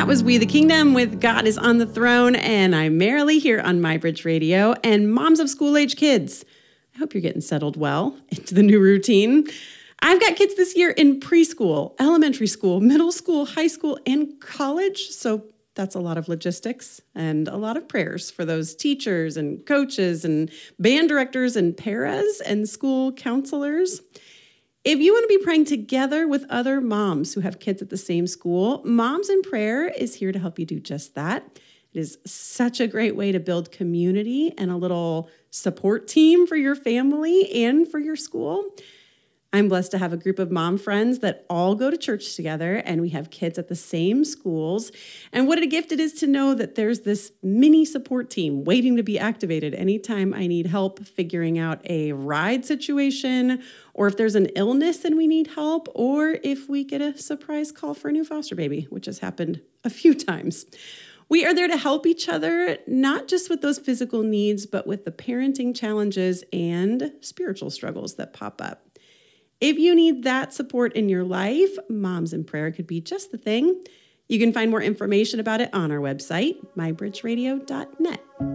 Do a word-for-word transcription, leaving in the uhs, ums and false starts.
That was We the Kingdom with God is on the Throne, and I'm Marilee here on MyBridge Radio, and moms of school-age kids. I hope you're getting settled well into the new routine. I've got kids this year in preschool, elementary school, middle school, high school, and college, so that's a lot of logistics and a lot of prayers for those teachers and coaches and band directors and paras and school counselors. If you want to be praying together with other moms who have kids at the same school, Moms in Prayer is here to help you do just that. It is such a great way to build community and a little support team for your family and for your school. I'm blessed to have a group of mom friends that all go to church together, and we have kids at the same schools. And what a gift it is to know that there's this mini support team waiting to be activated anytime I need help figuring out a ride situation, or if there's an illness and we need help, or if we get a surprise call for a new foster baby, which has happened a few times. We are there to help each other, not just with those physical needs, but with the parenting challenges and spiritual struggles that pop up. If you need that support in your life, Moms in Prayer could be just the thing. You can find more information about it on our website, my bridge radio dot net.